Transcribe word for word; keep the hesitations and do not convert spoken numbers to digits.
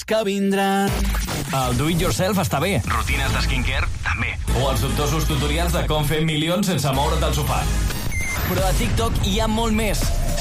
que vindran. El do-it-yourself està bé. Rutines de skincare, també. O els dubtosos tutorials de com fer milions sense moure't del sofà. Però a TikTok hi ha molt més.